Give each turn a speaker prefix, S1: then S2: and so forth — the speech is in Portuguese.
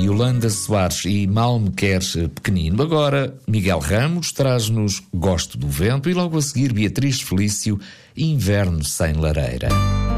S1: Yolanda Soares e Mal Me Queres Pequenino. Agora, Miguel Ramos traz-nos Gosto do Vento e logo a seguir Beatriz Felício, Inverno Sem Lareira.